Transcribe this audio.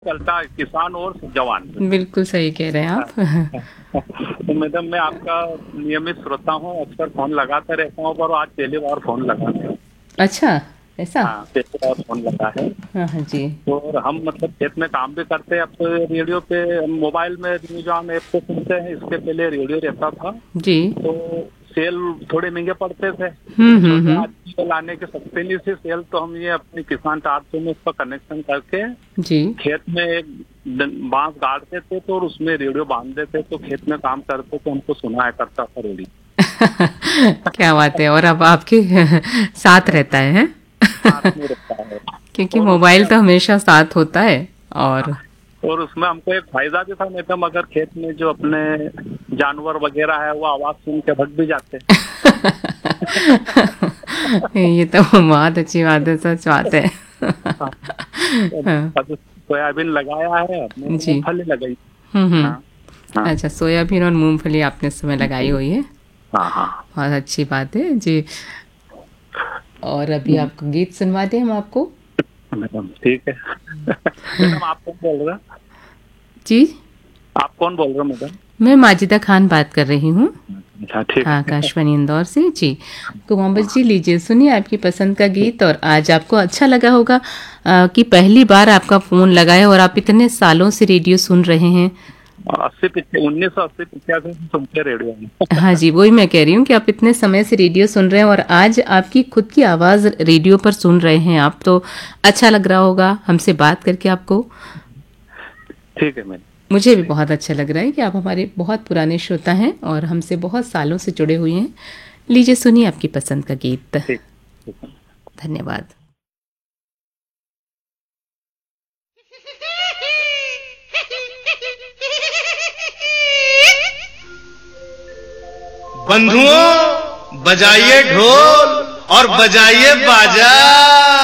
चलता है किसान और जवान। बिल्कुल सही कह रहे हैं आप। तो मैडम मैं आपका नियमित श्रोता हूँ, अक्सर फोन लगाता रहता हूँ, पर आज पहली बार फोन लगा है। अच्छा, ऐसा? हाँ, पहली बार फोन लगा है। हाँ हाँ जी। और हम मतलब खेत में काम भी करते हैं। अब तो रेडियो पे मोबाइल में न्यूज ऑन ऐप पे सुनते हैं, इसके पहले रेडियो रहता था। जी। तो सेल थोड़े महंगे पड़ते थे, सोचा हम्म। आजकल आने के सकते नहीं थे सेल, तो हम ये अपनी किसान टार्चो में उसका कनेक्शन करके जी। खेत में एक बांस गाड़ देते थे और उसमें रेडियो बांध देते, तो खेत में काम करते तो उनको सुनाया करता था रेडियो। क्या बात है, और अब आपके साथ रहता है, हैं? साथ में रहता है। क्योंकि और मोबाइल उसमें तो हमेशा साथ होता है। और और उसमें हमको एक फायदा भी था, नहीं तो अगर खेत में जो अपने जानवर वगैरह है वो आवाज सुन के भग भी जाते। ये तो बहुत अच्छी बात है, सच बात है। हाँ, हाँ, अब सोयाबीन लगाया है, अपने जी। मूंगफली लगाई। हम्म। हाँ हाँ अच्छा, सोयाबीन और मूंगफली आपने इस समय लगाई हुई है। हाँ हाँ। बहुत अच्छी बात है जी। और अभी आपको गीत सुनवा दें हम आपको? मैडम ठीक है। मैडम आप कौन बोल रहे हैं? जी, आप कौन बोल रहे हो मैडम? मैं माजिदा खान बात कर रही हूँ, अच्छा ठीक है। आकाशवाणी इंदौर से जी। तो मोहम्मद जी, लीजिए सुनिए आपकी पसंद का गीत। और आज आपको अच्छा लगा होगा कि पहली बार आपका फ़ोन लगा है और आप इतने सालों से रेडियो सुन रहे हैं। 1980-85 से सुनते रेडियो में। हाँ जी, वही मैं कह रही हूँ कि आप इतने समय से रेडियो सुन रहे हैं और आज आपकी खुद की आवाज़ रेडियो पर सुन रहे हैं आप, तो अच्छा लग रहा होगा हमसे बात करके आपको। ठीक है मैडम। मुझे भी बहुत अच्छा लग रहा है कि आप हमारे बहुत पुराने श्रोता हैं और हमसे बहुत सालों से जुड़े हुए हैं। लीजिए सुनिए आपकी पसंद का गीत। ठीक ठीक है। धन्यवाद। बंधुओं, बजाइए ढोल और बजाइए बाजा।